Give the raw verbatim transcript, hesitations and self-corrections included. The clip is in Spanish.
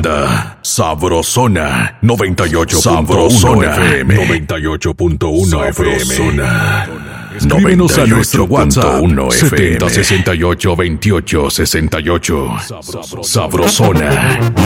banda Sabrosona noventa y ocho punto uno F M. noventa y ocho punto uno F M. Escríbenos a nuestro WhatsApp setenta sesenta y ocho veintiocho sesenta y ocho. Sabrosona.